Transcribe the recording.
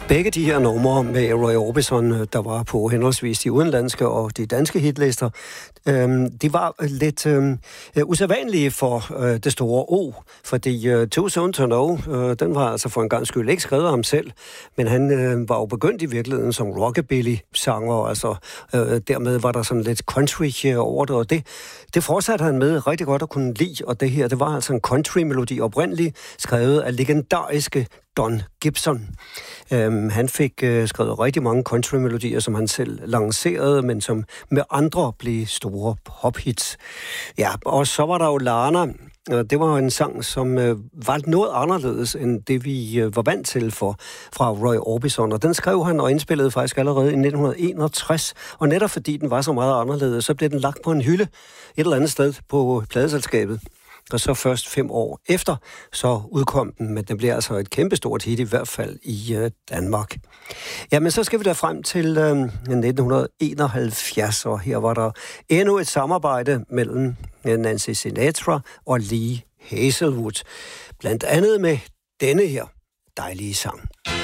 Begge de her numre med Roy Orbison, der var på henholdsvis de udenlandske og de danske hitlister, de var lidt usædvanlige for det store O, fordi Too Soon to Know, den var altså for en gang skyld ikke skrevet af ham selv, men han var jo begyndt i virkeligheden som rockabilly-sanger, altså dermed var der sådan lidt country over det, og det fortsatte han med rigtig godt at kunne lide, og det her, det var altså en country-melodi oprindeligt skrevet af legendariske Don Gibson. Han fik skrevet rigtig mange country-melodier, som han selv lancerede, men som med andre blev store pophits. Ja, og så var der jo Lana. Det var en sang, som var noget anderledes end det, vi var vant til fra Roy Orbison. Og den skrev han og indspillede faktisk allerede i 1961. Og netop fordi den var så meget anderledes, så blev den lagt på en hylde et eller andet sted på pladeselskabet. Og så først 5 år efter, så udkom den, men den blev altså et kæmpestort hit, i hvert fald i Danmark. Jamen, så skal vi da frem til 1971, og her var der endnu et samarbejde mellem Nancy Sinatra og Lee Hazelwood. Blandt andet med denne her dejlige sang.